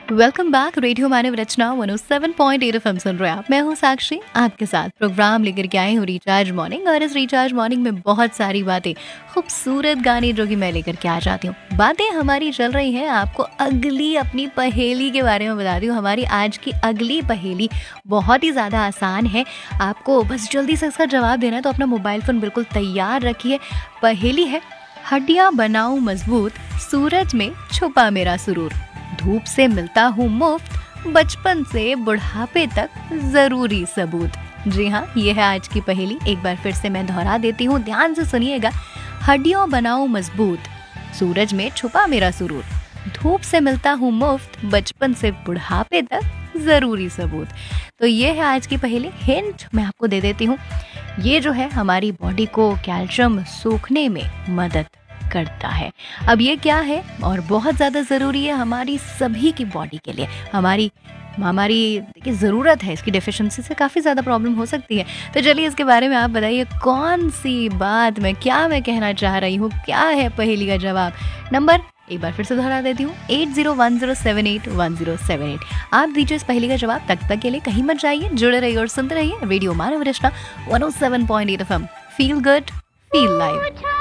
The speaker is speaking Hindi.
Welcome back. रेडियो मानव रचना 107.8 एफएम सुन रहे हैं आप। मैं हूँ साक्षी, आपके साथ प्रोग्राम लेकर के आई हूँ रिचार्ज मॉर्निंग। और इस रिचार्ज मॉर्निंग में बहुत सारी बातें, खूबसूरत गाने जो कि मैं लेकर के आ जाती हूँ। बातें हमारी चल रही हैं, आपको अगली अपनी पहेली के बारे में बता दी हूँ। हमारी आज की अगली पहेली बहुत ही ज़्यादा आसान है। आपको बस जल्दी से इसका जवाब देना है, तो अपना मोबाइल फ़ोन बिल्कुल तैयार रखिए। पहेली है, हड्डियाँ बनाऊं मजबूत, सूरज में छुपा मेरा सुरूर, धूप से मिलता हूँ मुफ्त, बचपन से बुढ़ापे तक जरूरी सबूत। जी हाँ, ये है आज की पहेली। एक बार फिर से मैं दोहरा देती हूँ, ध्यान से सुनिएगा। हड्डियों बनाऊं मजबूत, सूरज में छुपा मेरा सुरूर, धूप से मिलता हूँ मुफ्त, बचपन से बुढ़ापे तक जरूरी सबूत। तो ये है आज की पहेली। हिंट मैं आपको दे देती हूँ, ये जो है हमारी बॉडी को कैल्शियम सोखने में मदद करता है। अब ये क्या है और बहुत ज़्यादा ज़रूरी है हमारी सभी की बॉडी के लिए। हमारी देखिए ज़रूरत है इसकी। डेफिशिएंसी से काफ़ी ज़्यादा प्रॉब्लम हो सकती है। तो चलिए इसके बारे में आप बताइए, कौन सी बात क्या मैं कहना चाह रही हूँ, क्या है पहेली का जवाब। नंबर एक बार फिर से दोहरा देती हूँ, 8010781078। आप दीजिए इस पहेली का जवाब। तक के लिए कहीं मत जाइए, जुड़े रहिए और सुनते रहिए रेडियो मानव रचना 107.8 FM. Feel good, feel live.